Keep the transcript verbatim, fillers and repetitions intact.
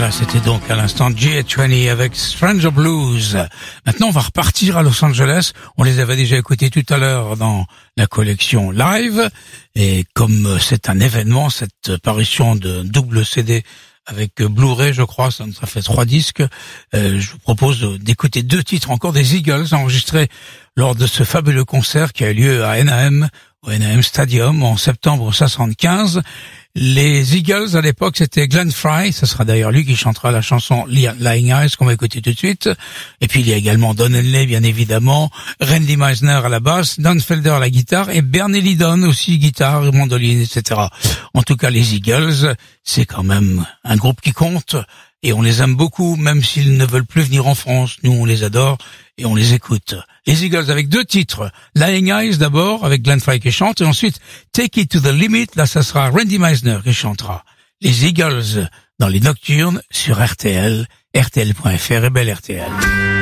Voilà, c'était donc à l'instant G vingt avec Stranger Blues. Maintenant, on va repartir à Los Angeles. On les avait déjà écoutés tout à l'heure dans la collection live. Et comme c'est un événement, cette parution de double C D avec Blu-ray, je crois, ça, ça fait trois disques, euh, je vous propose d'écouter deux titres encore des Eagles enregistrés lors de ce fabuleux concert qui a eu lieu à Anaheim, au Anaheim Stadium en septembre soixante-quinze. Les Eagles, à l'époque, c'était Glenn Frey. Ce sera d'ailleurs lui qui chantera la chanson Lying Eyes qu'on va écouter tout de suite. Et puis, il y a également Don Henley, bien évidemment, Randy Meisner à la basse, Don Felder à la guitare et Bernie Lidon aussi, guitare, mandoline, et cetera. En tout cas, les Eagles, c'est quand même un groupe qui compte et on les aime beaucoup, même s'ils ne veulent plus venir en France. Nous, on les adore et on les écoute. Les Eagles avec deux titres. Lying Eyes d'abord, avec Glenn Frey qui chante, et ensuite Take It to the Limit, là ça sera Randy Meisner qui chantera. Les Eagles dans les Nocturnes sur R T L, R T L point F R et Belle R T L.